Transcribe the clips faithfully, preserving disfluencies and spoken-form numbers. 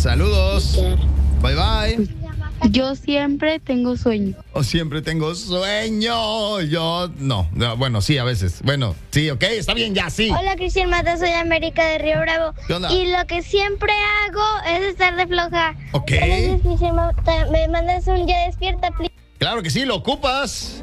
Saludos. Bye, bye. Yo siempre tengo sueño. Oh, siempre tengo sueño. Yo no. no. Bueno, sí, a veces. Bueno, sí, ok, está bien, ya, sí. Hola, Cristian Mata, soy América de Río Bravo. ¿Qué onda? Y lo que siempre hago es estar de floja. Ok. Hola, Cristian Mata, me mandas un ya despierta, please. Claro que sí, lo ocupas.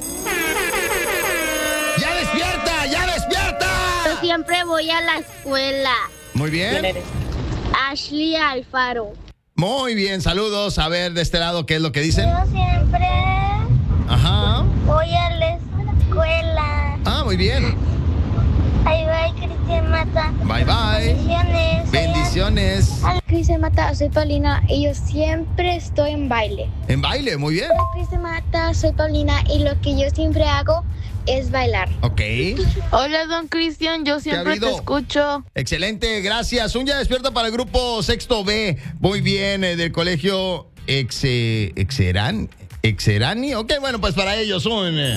¡Ya despierta! ¡Ya despierta! Yo siempre voy a la escuela. Muy bien. Ashley Alfaro. Muy bien, saludos. A ver, de este lado, ¿qué es lo que dicen? Yo siempre Ajá. voy a la escuela. Ah, muy bien. Ahí va Cristian Mata. Bye, bye. Bendiciones. Bendiciones. Hola, Cristian Mata, soy Paulina y yo siempre estoy en baile. En baile, muy bien. Hola, Cristian Mata, soy Paulina y lo que yo siempre hago es bailar. Ok. Hola, don Cristian, yo siempre te habido? escucho. Excelente, gracias. Un ya despierta para el grupo Sexto B. Muy bien, eh, del colegio Exe, Exeran, Exerani. Ok, bueno, pues para ellos un... eh.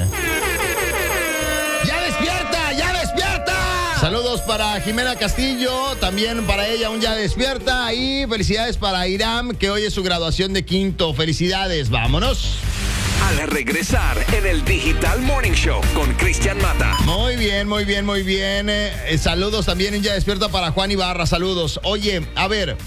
¡Ya despierta! ¡Ya despierta! Saludos para Jimena Castillo, también para ella un ya despierta. Y felicidades para Iram, que hoy es su graduación de quinto. Felicidades, vámonos. Al regresar en el Digital Morning Show con Cristian Mata. Muy bien, muy bien, muy bien. Eh, eh, saludos también en Ya Despierta para Juan Ibarra. Saludos. Oye, a ver,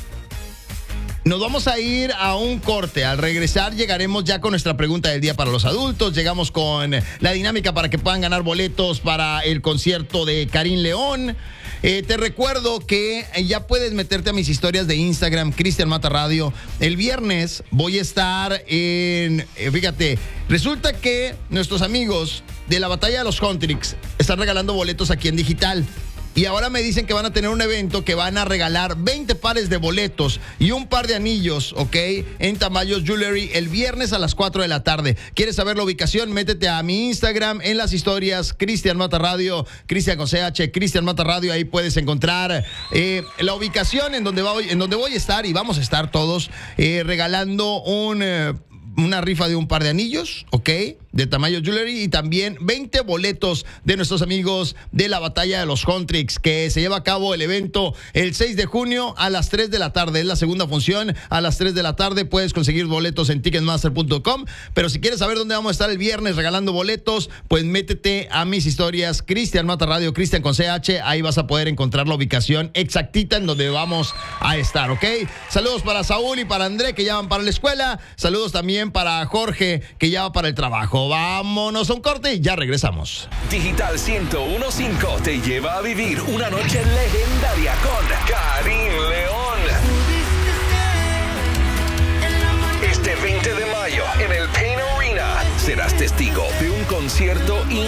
nos vamos a ir a un corte. Al regresar llegaremos ya con nuestra pregunta del día para los adultos. Llegamos con la dinámica para que puedan ganar boletos para el concierto de Karim León. Eh, te recuerdo que ya puedes meterte a mis historias de Instagram, Cristian Mata Radio. El viernes voy a estar en... Eh, fíjate, resulta que nuestros amigos de la Batalla de los Huntrix están regalando boletos aquí en digital. Y ahora me dicen que van a tener un evento que van a regalar veinte pares de boletos y un par de anillos, ¿ok? En Tamayo Jewelry el viernes a las cuatro de la tarde. ¿Quieres saber la ubicación? Métete a mi Instagram en las historias, Cristian Mata Radio, Cristian con C H, Cristian Mata Radio. Ahí puedes encontrar eh, la ubicación en donde, va, en donde voy a estar y vamos a estar todos eh, regalando un... Eh, una rifa de un par de anillos, ¿ok? De Tamayo Jewelry y también veinte boletos de nuestros amigos de la Batalla de los Huntrix, que se lleva a cabo el evento el seis de junio a las tres de la tarde. Es la segunda función a las tres de la tarde. Puedes conseguir boletos en ticketmaster punto com, pero si quieres saber dónde vamos a estar el viernes regalando boletos, pues métete a mis historias, Cristian Mata Radio, Cristian con C H. Ahí vas a poder encontrar la ubicación exactita en donde vamos a estar, ¿ok? Saludos para Saúl y para André, que ya van para la escuela. Saludos también para Jorge, que ya va para el trabajo. Vámonos a un corte y ya regresamos. Digital ciento uno punto cinco te lleva a vivir una noche legendaria con Karim León. Este veinte de mayo en el Pain Arena serás testigo de un concierto